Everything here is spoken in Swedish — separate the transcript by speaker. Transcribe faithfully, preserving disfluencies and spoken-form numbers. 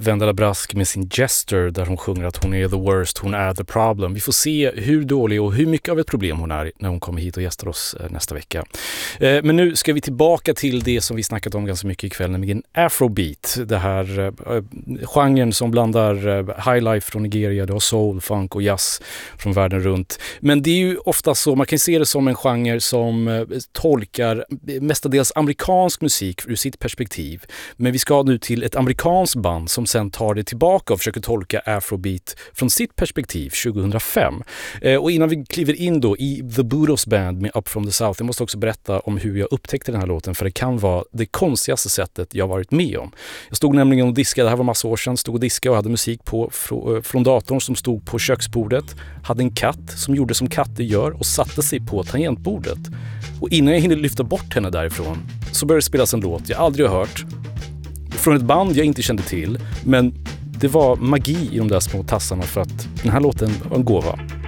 Speaker 1: Vendela Brask med sin Jester där hon sjunger att hon är the worst, hon är the problem. Vi får se hur dålig och hur mycket av ett problem hon är när hon kommer hit och gästar oss nästa vecka. Men nu ska vi tillbaka till det som vi snackat om ganska mycket ikväll, nämligen Afrobeat. Det här äh, genren som blandar äh, highlife från Nigeria, det har soul, funk och jazz från världen runt. Men det är ju ofta så, man kan se det som en genre som äh, tolkar mestadels amerikansk musik ur sitt perspektiv. Men vi ska nu till ett amerikanskt band som sen tar det tillbaka och försöker tolka Afrobeat från sitt perspektiv tjugohundrafem. Eh, och innan vi kliver in då i The Budos Band med Up from the South, jag måste också berätta om hur jag upptäckte den här låten, för det kan vara det konstigaste sättet jag varit med om. Jag stod nämligen och diskade, det här var massa år sedan, stod och diskade och hade musik på fr- från datorn som stod på köksbordet, hade en katt som gjorde som katter gör och satte sig på tangentbordet. Och innan jag hinner lyfta bort henne därifrån så började det spelas en låt jag aldrig har hört från ett band jag inte kände till, men det var magi i de där små tassarna för att den här låten var en gåva.